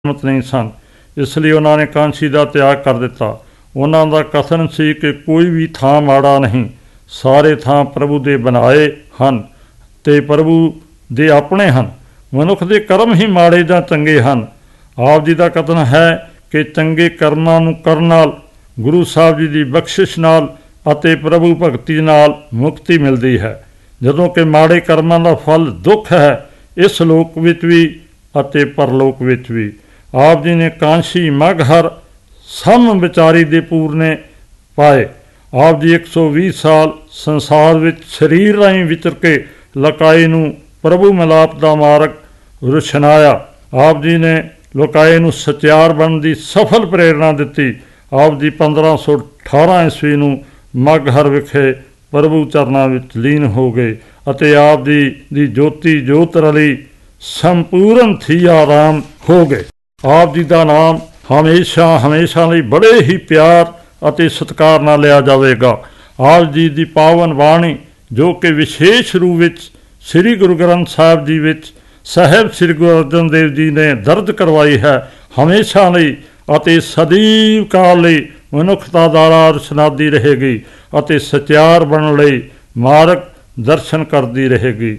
ਹਿੰਮਤ ਨਹੀਂ ਸਨ, ਇਸ ਲਈ ਉਹਨਾਂ ਨੇ ਕਾਂਸ਼ੀ ਦਾ ਤਿਆਗ ਕਰ ਦਿੱਤਾ। ਉਹਨਾਂ ਦਾ ਕਥਨ ਸੀ ਕਿ ਕੋਈ ਵੀ ਥਾਂ ਮਾੜਾ ਨਹੀਂ, ਸਾਰੇ ਥਾਂ ਪ੍ਰਭੂ ਦੇ ਬਣਾਏ ਹਨ ਅਤੇ ਪ੍ਰਭੂ ਦੇ ਆਪਣੇ ਹਨ। ਮਨੁੱਖ ਦੇ ਕਰਮ ਹੀ ਮਾੜੇ ਜਾਂ ਚੰਗੇ ਹਨ। ਆਪ ਜੀ ਦਾ ਕਥਨ ਹੈ ਕਿ ਚੰਗੇ ਕਰਮਾਂ ਨੂੰ ਕਰਨ ਨਾਲ, ਗੁਰੂ ਸਾਹਿਬ ਜੀ ਦੀ ਬਖਸ਼ਿਸ਼ ਨਾਲ ਅਤੇ ਪ੍ਰਭੂ ਭਗਤੀ ਨਾਲ ਮੁਕਤੀ ਮਿਲਦੀ ਹੈ, ਜਦੋਂ ਕਿ ਮਾੜੇ ਕਰਮਾਂ ਦਾ ਫਲ ਦੁੱਖ ਹੈ, ਇਸ ਲੋਕ ਵਿੱਚ ਵੀ ਅਤੇ ਪਰਲੋਕ ਵਿੱਚ ਵੀ। ਆਪ ਜੀ ਨੇ ਕਾਂਸ਼ੀ, ਮਗਹਰ, ਸਮ ਵਿਚਾਰੀ ਦੇ ਪੂਰਨੇ ਪਾਏ। ਆਪ ਜੀ 120 ਸਾਲ ਸੰਸਾਰ ਵਿੱਚ ਸਰੀਰ ਰਾਹੀਂ ਵਿਚਰ ਕੇ ਲੋਕਾਈ ਨੂੰ ਪ੍ਰਭੂ ਮਿਲਾਪ ਦਾ ਮਾਰਗ ਰੁਸ਼ਨਾਇਆ। ਆਪ ਜੀ ਨੇ ਲੋਕਾਈ ਨੂੰ ਸਚਿਆਰ ਬਣਨ ਦੀ ਸਫਲ ਪ੍ਰੇਰਣਾ ਦਿੱਤੀ। ਆਪ ਜੀ 1518 ਈਸਵੀ ਨੂੰ ਮਗਹਰ ਵਿਖੇ ਪ੍ਰਭੂ ਚਰਨਾਂ ਵਿੱਚ ਲੀਨ ਹੋ ਗਏ ਅਤੇ ਆਪ ਜੀ ਦੀ ਜੋਤੀ ਜੋਤ ਰਲੀ ਸੰਪੂਰਨ ਥੀ ਆਰਾਮ ਹੋ ਗਏ। ਆਪ ਜੀ ਦਾ ਨਾਮ ਹਮੇਸ਼ਾ ਲਈ ਬੜੇ ਹੀ ਪਿਆਰ ਅਤੇ ਸਤਿਕਾਰ ਨਾਲ ਲਿਆ ਜਾਵੇਗਾ। ਆਪ ਜੀ ਦੀ ਪਾਵਨ ਬਾਣੀ, ਜੋ ਕਿ ਵਿਸ਼ੇਸ਼ ਰੂਪ ਵਿੱਚ ਸ੍ਰੀ ਗੁਰੂ ਗ੍ਰੰਥ ਸਾਹਿਬ ਜੀ ਵਿੱਚ ਸਾਹਿਬ ਸ੍ਰੀ ਗੁਰੂ ਅਰਜਨ ਦੇਵ ਜੀ ਨੇ ਦਰਜ ਕਰਵਾਈ ਹੈ, ਹਮੇਸ਼ਾ ਲਈ ਅਤੇ ਸਦੀਵ ਕਾਲ ਲਈ ਮਨੁੱਖਤਾ ਦਾ ਰੁਸ਼ਨਾਦੀ ਰਹੇਗੀ ਅਤੇ ਸਚਿਆਰ ਬਣਨ ਲਈ ਮਾਰਗ ਦਰਸ਼ਨ ਕਰਦੀ ਰਹੇਗੀ।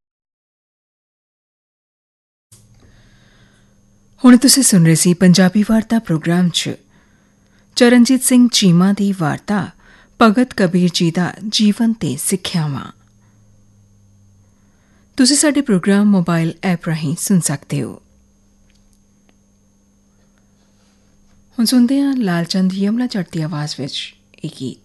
ਹੁਣ ਤੁਸੀਂ ਸੁਣ ਰਹੇ ਸੀ ਪੰਜਾਬੀ ਵਾਰਤਾ ਪ੍ਰੋਗਰਾਮ 'ਚ ਚਰਨਜੀਤ ਸਿੰਘ ਚੀਮਾ ਦੀ ਵਾਰਤਾ ਭਗਤ ਕਬੀਰ ਜੀ ਦਾ ਜੀਵਨ ਤੇ ਸਿੱਖਿਆਵਾਂ। ਤੁਸੀਂ ਸਾਡੇ ਪ੍ਰੋਗਰਾਮ ਮੋਬਾਈਲ ਐਪ ਰਾਹੀਂ ਸੁਣ ਸਕਦੇ ਹੋ। ਹੁਣ ਸੁਣਦੇ ਹਾਂ ਲਾਲ ਚੰਦ ਯਮਲਾ ਜੱਟ ਦੀ ਆਵਾਜ਼ ਵਿੱਚ ਇਹ ਗੀਤ।